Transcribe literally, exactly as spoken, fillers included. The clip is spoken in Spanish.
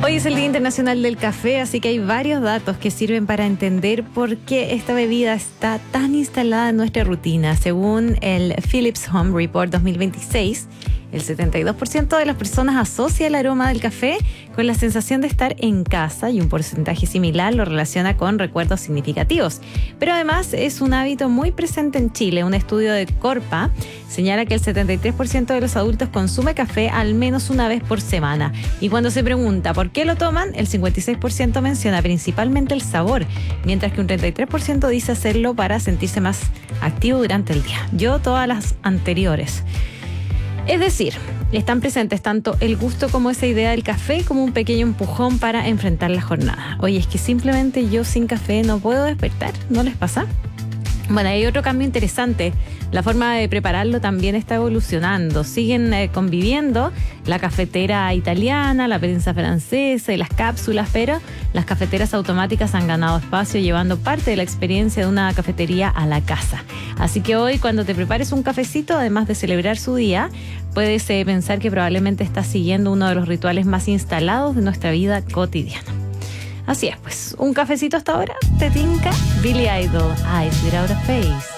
Hoy es el Día Internacional del Café, así que hay varios datos que sirven para entender por qué esta bebida está tan instalada en nuestra rutina. Según el Philips Home Report dos mil veintiséis, el setenta y dos por ciento de las personas asocia el aroma del café con la sensación de estar en casa y un porcentaje similar lo relaciona con recuerdos significativos. Pero además es un hábito muy presente en Chile. Un estudio de Corpa señala que el setenta y tres por ciento de los adultos consume café al menos una vez por semana. Y cuando se pregunta por qué lo toman, el cincuenta y seis por ciento menciona principalmente el sabor, mientras que un treinta y tres por ciento dice hacerlo para sentirse más activo durante el día. Yo todas las anteriores. Es decir, están presentes tanto el gusto como esa idea del café como un pequeño empujón para enfrentar la jornada. Oye, es que simplemente yo sin café no puedo despertar, ¿no les pasa? Bueno, hay otro cambio interesante. La forma de prepararlo también está evolucionando. Siguen eh, conviviendo la cafetera italiana, la prensa francesa y las cápsulas, pero las cafeteras automáticas han ganado espacio llevando parte de la experiencia de una cafetería a la casa. Así que hoy, cuando te prepares un cafecito, además de celebrar su día, puedes eh, pensar que probablemente estás siguiendo uno de los rituales más instalados de nuestra vida cotidiana. Así es, pues, un cafecito hasta ahora, te tinca. Billy Idol, Eyes Without a Face.